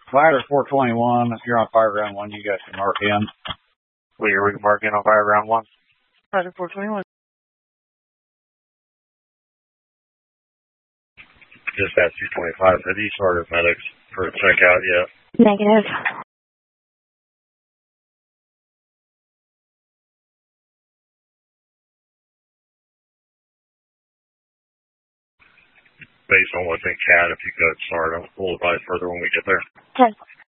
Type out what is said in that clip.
Ladder 421, if you're on fire ground 1, you guys can mark in. We can mark in on fire ground 1. Ladder 421. Dispatch 225, have you started medics for checkout yet? Negative. Based on what's in CAD, if you could start, we'll advise further when we get there. 10.